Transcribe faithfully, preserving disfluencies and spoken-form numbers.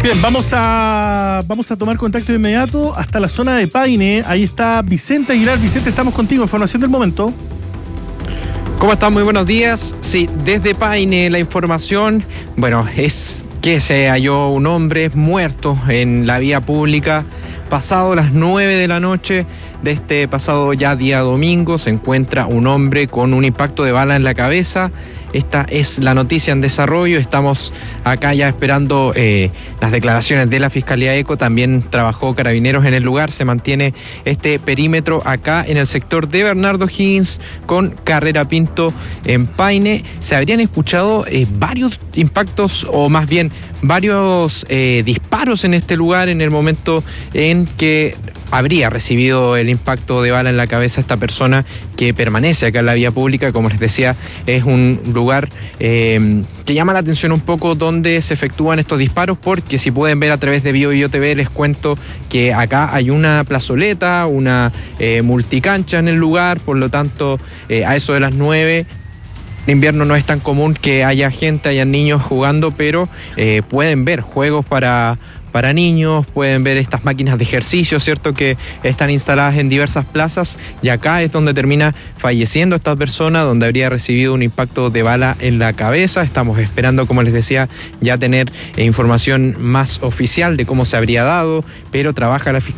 Bien, vamos a, vamos a tomar contacto de inmediato hasta la zona de Paine. Ahí está Vicente Aguilar. Vicente, estamos contigo. Información del momento. ¿Cómo están? Muy buenos días. Sí, desde Paine la información, bueno, es que se halló un hombre muerto en la vía pública pasado las nueve de la noche de este pasado ya día domingo. Se encuentra un hombre con un impacto de bala en la cabeza. Esta es la noticia en desarrollo. Estamos acá ya esperando eh, las declaraciones de la Fiscalía ECO. También trabajó Carabineros en el lugar. Se mantiene este perímetro acá en el sector de Bernardo Higgins con Carrera Pinto en Paine. Se habrían escuchado eh, varios impactos, o más bien varios eh, disparos en este lugar en el momento en que habría recibido el impacto de bala en la cabeza esta persona que permanece acá en la vía pública. Como les decía, es un lugar eh, que llama la atención un poco donde se efectúan estos disparos, porque si pueden ver a través de Bio Bio T V, les cuento que acá hay una plazoleta, una eh, multicancha en el lugar. Por lo tanto, eh, a eso de las nueve en invierno no es tan común que haya gente, haya niños jugando, pero eh, pueden ver juegos para, para niños, pueden ver estas máquinas de ejercicio, ¿cierto?, que están instaladas en diversas plazas, y acá es donde termina falleciendo esta persona, donde habría recibido un impacto de bala en la cabeza. Estamos esperando, como les decía, ya tener eh, información más oficial de cómo se habría dado, pero trabaja la Fiscalía